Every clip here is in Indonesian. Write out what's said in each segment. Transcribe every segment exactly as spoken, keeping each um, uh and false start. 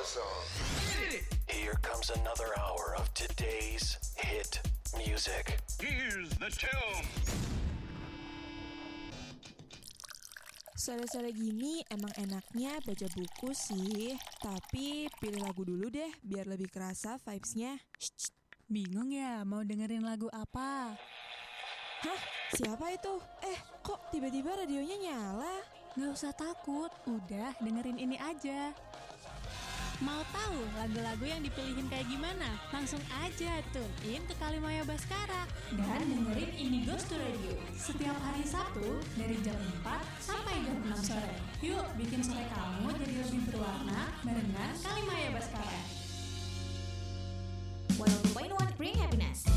song. Here comes another hour of today's hit music. Here's the tune. Sore-sore gini emang enaknya baca buku sih, tapi pilih lagu dulu deh biar lebih kerasa vibes-nya. Shh, bingung ya mau dengerin lagu apa? Hah? Siapa itu? Eh, kok tiba-tiba radionya nyala? Gak usah takut, udah dengerin ini aja. Mau tahu lagu-lagu yang dipilihin kayak gimana? Langsung aja tune in ke Kalimaya Baskara dan dengerin Indigo Radio setiap hari Sabtu dari jam empat sampai jam enam sore. Yuk bikin sore kamu jadi lebih berwarna barengan Kalimaya Baskara. seratus dua koma satu Bring Happiness.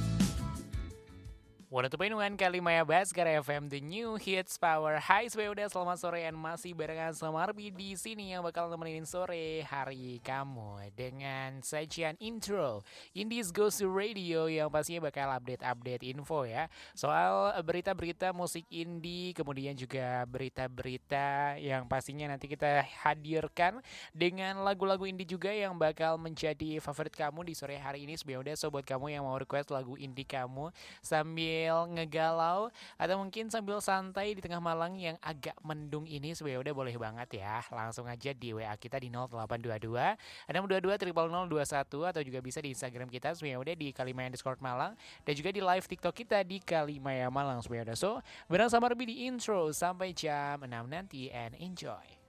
seratus dua koma satu Kalimaya Baskara F M, The New Hits Power. Hai semuanya, udah selamat sore and masih barengan sama Arbi di sini yang bakal nemenin sore hari kamu dengan sajian intro Indies Goes to Radio yang pastinya bakal update-update info ya soal berita-berita musik indie, kemudian juga berita-berita yang pastinya nanti kita hadirkan dengan lagu-lagu indie juga yang bakal menjadi favorit kamu di sore hari ini. Sebenarnya udah, so buat kamu yang mau request lagu indie kamu sambil ngegalau atau mungkin sambil santai di tengah Malang yang agak mendung ini, sebenarnya udah boleh banget ya. Langsung aja di W A kita di nol delapan dua dua enam dua dua nol nol nol dua satu atau juga bisa di Instagram kita sebenarnya udah di Kalimaya Discord Malang dan juga di live TikTok kita di Kalimaya Malang sebenarnya udah. So, bareng sama Ruby di intro sampai jam enam nanti and enjoy.